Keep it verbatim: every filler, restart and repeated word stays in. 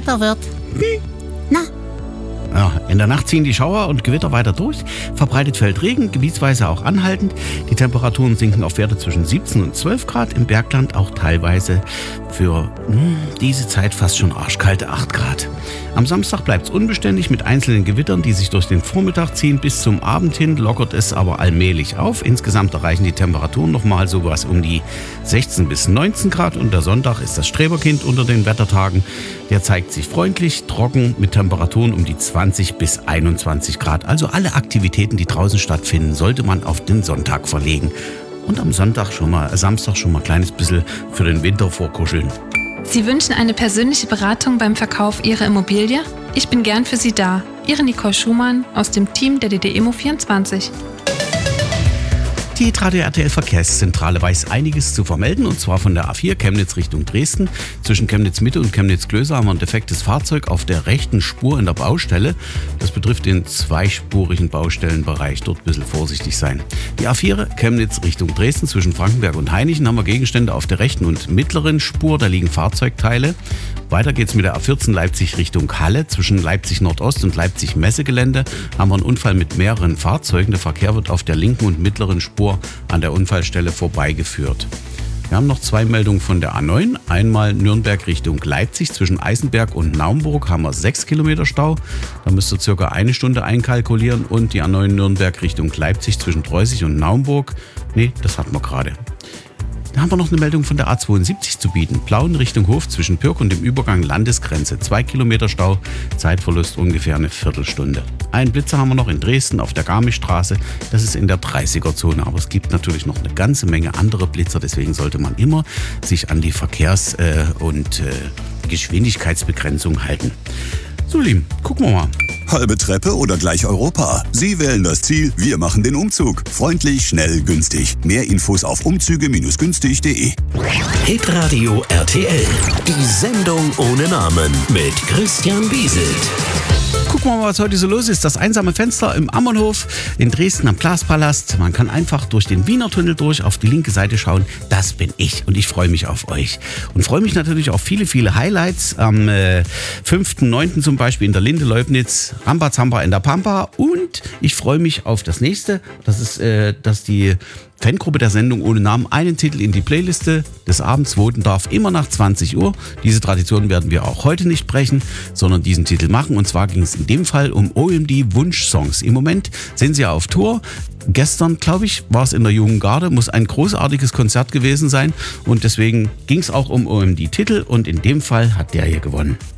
Wetter wird. Hm, na? Ja, in der Nacht ziehen die Schauer und Gewitter weiter durch. Verbreitet fällt Regen, gebietsweise auch anhaltend. Die Temperaturen sinken auf Werte zwischen siebzehn und zwölf Grad. Im Bergland auch teilweise für hm, diese Zeit fast schon arschkalte acht Grad. Am Samstag bleibt es unbeständig mit einzelnen Gewittern, die sich durch den Vormittag ziehen. Bis zum Abend hin lockert es aber allmählich auf. Insgesamt erreichen die Temperaturen nochmal sowas um die sechzehn bis neunzehn Grad. Und der Sonntag ist das Streberkind unter den Wettertagen. Der zeigt sich freundlich, trocken mit Temperaturen um die zwanzig bis einundzwanzig Grad. Also alle Aktivitäten, die draußen stattfinden, sollte man auf den Sonntag verlegen. Und am Sonntag schon mal, äh, Samstag schon mal ein kleines bisschen für den Winter vorkuscheln. Sie wünschen eine persönliche Beratung beim Verkauf Ihrer Immobilie? Ich bin gern für Sie da. Ihre Nicole Schumann aus dem Team der D D Immo vierundzwanzig. Die Radio R T L Verkehrszentrale weiß einiges zu vermelden, und zwar von der A vier Chemnitz Richtung Dresden. Zwischen Chemnitz Mitte und Chemnitz Klöser haben wir ein defektes Fahrzeug auf der rechten Spur in der Baustelle. Das betrifft den zweispurigen Baustellenbereich. Dort ein bisschen vorsichtig sein. Die A vier Chemnitz Richtung Dresden zwischen Frankenberg und Hainichen haben wir Gegenstände auf der rechten und mittleren Spur. Da liegen Fahrzeugteile. Weiter geht's mit der A vierzehn Leipzig Richtung Halle. Zwischen Leipzig Nordost und Leipzig Messegelände haben wir einen Unfall mit mehreren Fahrzeugen. Der Verkehr wird auf der linken und mittleren Spur an der Unfallstelle vorbeigeführt. Wir haben noch zwei Meldungen von der A neun. Einmal Nürnberg Richtung Leipzig. Zwischen Eisenberg und Naumburg haben wir sechs Kilometer Stau. Da müsst ihr circa eine Stunde einkalkulieren. Und die A neun Nürnberg Richtung Leipzig zwischen Preußig und Naumburg. Nee, das hatten wir gerade. Da haben wir noch eine Meldung von der A zweiundsiebzig zu bieten. Plauen Richtung Hof zwischen Pürk und dem Übergang Landesgrenze. Zwei Kilometer Stau, Zeitverlust ungefähr eine Viertelstunde. Einen Blitzer haben wir noch in Dresden auf der Garmischstraße. Das ist in der dreißiger-Zone. Aber es gibt natürlich noch eine ganze Menge andere Blitzer. Deswegen sollte man immer sich an die Verkehrs- äh, und äh, Geschwindigkeitsbegrenzung halten. So, Lieben, gucken wir mal. Halbe Treppe oder gleich Europa? Sie wählen das Ziel, wir machen den Umzug. Freundlich, schnell, günstig. Mehr Infos auf umzüge günstig punkt de. Hitradio R T L. Die Sendung ohne Namen mit Christian Bieselt. Gucken wir mal, was heute so los ist. Das einsame Fenster im Ammonhof in Dresden am Glaspalast. Man kann einfach durch den Wiener Tunnel durch auf die linke Seite schauen. Das bin ich und ich freue mich auf euch. Und freue mich natürlich auf viele, viele Highlights. Am äh, fünften neunten zum Beispiel in der Linde Leubnitz, Rambazamba in der Pampa. Und ich freue mich auf das nächste. Das ist, äh, dass die Fangruppe der Sendung ohne Namen einen Titel in die Playliste des Abends voten darf, immer nach zwanzig Uhr. Diese Tradition werden wir auch heute nicht brechen, sondern diesen Titel machen. Und zwar ging es in dem Fall um O M D Wunschsongs. Im Moment sind sie ja auf Tour. Gestern, glaube ich, war es in der Jungen Garde, muss ein großartiges Konzert gewesen sein. Und deswegen ging es auch um O M D-Titel und in dem Fall hat der hier gewonnen.